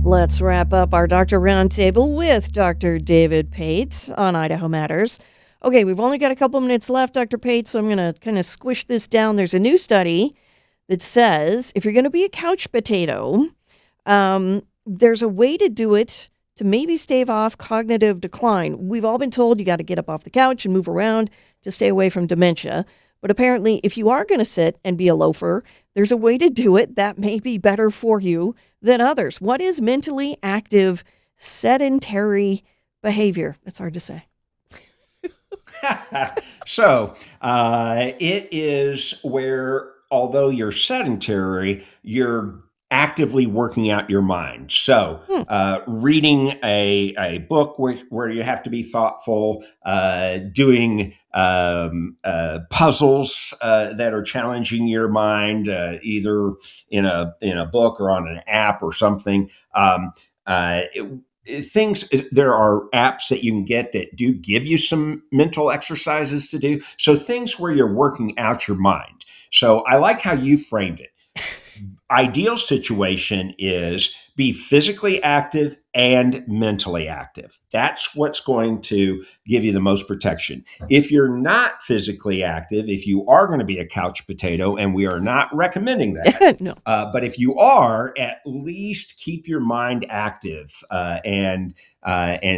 Let's wrap up our Dr. Roundtable with Dr. David Pate on Idaho Matters. Okay, we've only got a couple minutes left, Dr. Pate, so I'm going to kind of squish this down. There's a new study that says if you're going to be a couch potato, there's a way to do it to maybe stave off cognitive decline. We've all been told you got to get up off the couch and move around to stay away from dementia. But apparently, if you are going to sit and be a loafer, there's a way to do it that may be better for you than others. What is mentally active sedentary behavior? That's hard to say. It is where, although you're sedentary, you're actively working out your mind. So, reading a book where you have to be thoughtful, doing puzzles that are challenging your mind, either in a book or on an app or something. Things There are apps that you can get that do give you some mental exercises to do, so things where you're working out your mind. So I like how you framed it. Ideal situation is be physically active and mentally active. That's what's going to give you the most protection. If you're not physically active, if you are going to be a couch potato, and we are not recommending that, No. but if you are, at least keep your mind active, and